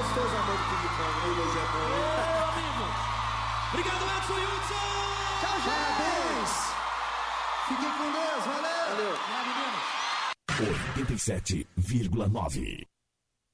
gostoso amor do ping-pong. Ele é bom, hein? Amigo. Obrigado, Edson Hudson. Tchau, gente. Fiquem com Deus. Valeu. Valeu. Lá, meninos. 87,9.